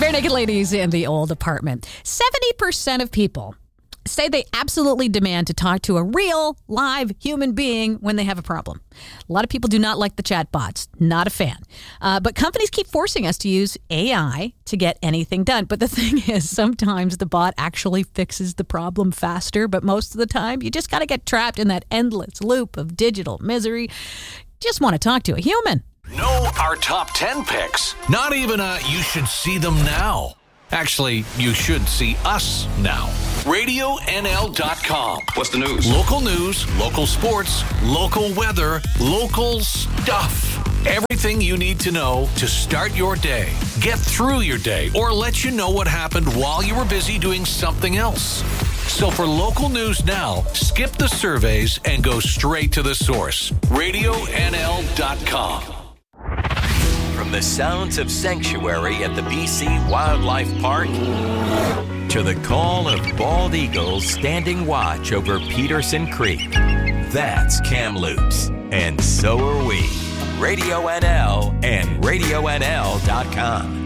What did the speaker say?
Bare Naked Ladies in the Old Apartment. 70% of people say they absolutely demand to talk to a real, live human being when they have a problem. A lot of people do not like the chatbots. Not a fan. But companies keep forcing us to use AI to get anything done. But the thing is, sometimes the bot actually fixes the problem faster. But most of the time, you just got to get trapped in that endless loop of digital misery. Just want to talk to a human. Know our top 10 picks. Not even you should see them now. Actually, you should see us now. RadioNL.com. What's the news? Local news, local sports, local weather, local stuff. Everything you need to know to start your day, get through your day, or let you know what happened while you were busy doing something else. So for local news now, skip the surveys and go straight to the source. RadioNL.com. From the sounds of sanctuary at the BC Wildlife Park to the call of bald eagles standing watch over Peterson Creek, that's Kamloops, and so are we. Radio NL and RadioNL.com.